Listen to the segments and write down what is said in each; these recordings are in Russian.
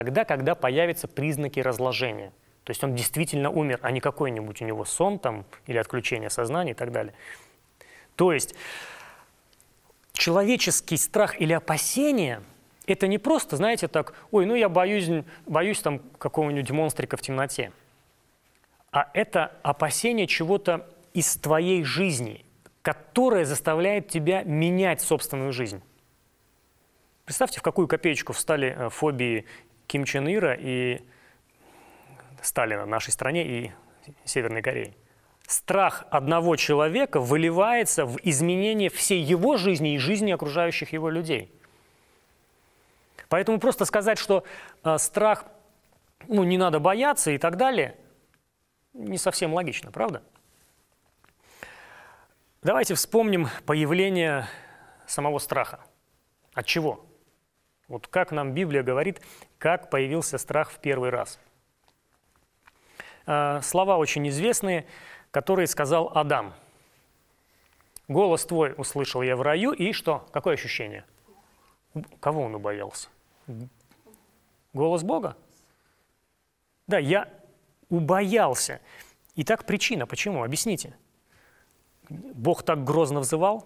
Тогда, когда появятся признаки разложения. То есть он действительно умер, а не какой-нибудь у него сон там, или отключение сознания и так далее. То есть человеческий страх или опасение – это не просто, знаете, так, ой, ну я боюсь там какого-нибудь монстрика в темноте. А это опасение чего-то из твоей жизни, которое заставляет тебя менять собственную жизнь. Представьте, в какую копеечку встали фобии Ким Чен Ира и Сталина, нашей стране и Северной Корее. Страх одного человека выливается в изменение всей его жизни и жизни окружающих его людей. Поэтому просто сказать, что страх, не надо бояться и так далее, не совсем логично, правда? Давайте вспомним появление самого страха. От чего? Вот как нам Библия говорит, как появился страх в первый раз. Слова очень известные, которые сказал Адам. «Голос твой услышал я в раю», и что? Какое ощущение? Кого он убоялся? Голос Бога? Да, я убоялся. Итак, причина. Почему? Объясните. Бог так грозно взывал?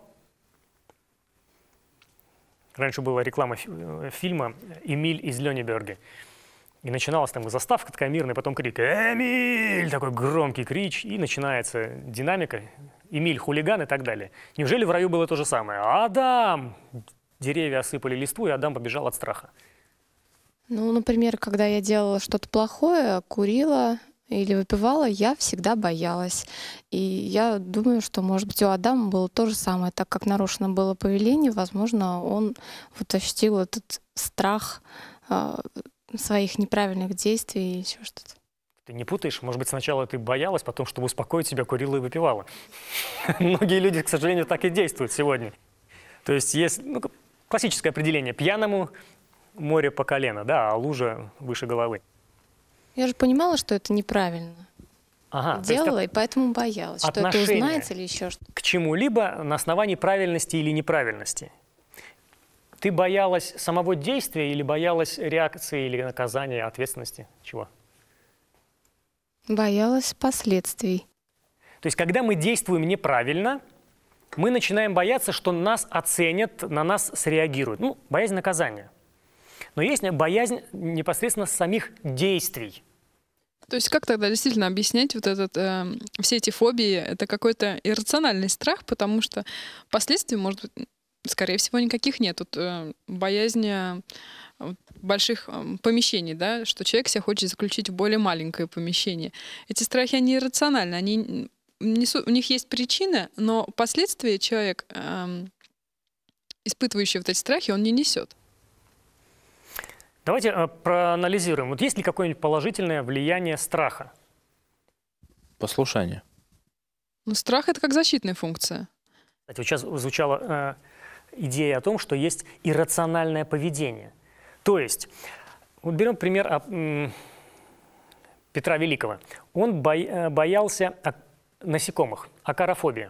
Раньше была реклама фильма «Эмиль из Лённеберга». И начиналась там заставка такая мирная, потом крик «Эмиль!» Такой громкий крич, и начинается динамика «Эмиль, хулиган» и так далее. Неужели в раю было то же самое? «Адам!» Деревья осыпали листву, и Адам побежал от страха. Ну, например, когда я делала что-то плохое, курила или выпивала, я всегда боялась. И я думаю, что, может быть, у Адама было то же самое. Так как нарушено было повеление, возможно, он вот ощутил этот страх своих неправильных действий и еще что-то. Ты не путаешь? Может быть, сначала ты боялась, потом, чтобы успокоить себя, курила и выпивала. Многие люди, к сожалению, так и действуют сегодня. То есть есть классическое определение: пьяному море по колено, да, а лужа выше головы. Я же понимала, что это неправильно. Делала, и поэтому боялась, что это узнается или еще что-то. К чему-либо на основании правильности или неправильности. Ты боялась самого действия или боялась реакции или наказания, ответственности? Чего? Боялась последствий. То есть, когда мы действуем неправильно, мы начинаем бояться, что нас оценят, на нас среагируют. Боязнь наказания. Но есть боязнь непосредственно самих действий. То есть как тогда действительно объяснять вот все эти фобии? Это какой-то иррациональный страх, потому что последствий, может быть, скорее всего, никаких нет. Тут боязнь больших помещений, да, что человек себя хочет заключить в более маленькое помещение. Эти страхи, они иррациональны, у них есть причина, но последствия человек, испытывающий вот эти страхи, он не несет. Давайте проанализируем. Вот есть ли какое-нибудь положительное влияние страха? Послушание. Страх — это как защитная функция. Кстати, вот сейчас звучала идея о том, что есть иррациональное поведение. То есть, вот берем пример Петра Великого. Он боялся насекомых, акарофобия.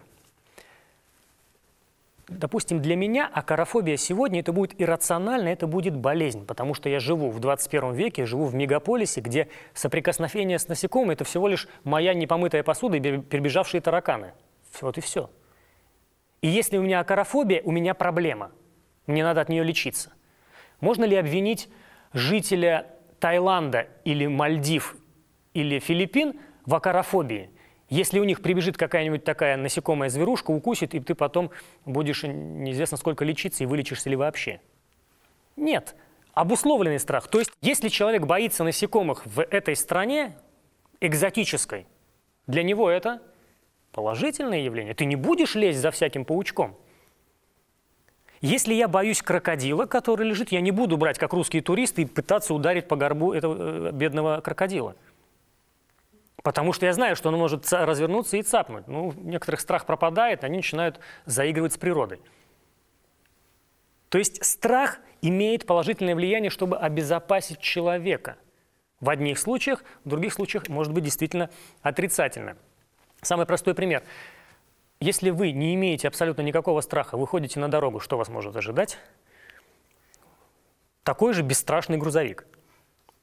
Допустим, для меня акарофобия сегодня это будет иррационально, это будет болезнь, потому что я живу в 21 веке, живу в мегаполисе, где соприкосновение с насекомыми – это всего лишь моя непомытая посуда и перебежавшие тараканы. Вот и все. И если у меня акарофобия, у меня проблема. Мне надо от нее лечиться. Можно ли обвинить жителя Таиланда или Мальдив или Филиппин в акарофобии? Если у них прибежит какая-нибудь такая насекомая зверушка, укусит, и ты потом будешь неизвестно сколько лечиться, и вылечишься ли вообще? Нет. Обусловленный страх. То есть, если человек боится насекомых в этой стране, экзотической, для него это положительное явление. Ты не будешь лезть за всяким паучком. Если я боюсь крокодила, который лежит, я не буду брать, как русские туристы, и пытаться ударить по горбу этого бедного крокодила. Потому что я знаю, что он может развернуться и цапнуть. У некоторых страх пропадает, они начинают заигрывать с природой. То есть страх имеет положительное влияние, чтобы обезопасить человека. В одних случаях, в других случаях может быть действительно отрицательно. Самый простой пример. Если вы не имеете абсолютно никакого страха, выходите на дорогу, что вас может ожидать? Такой же бесстрашный грузовик.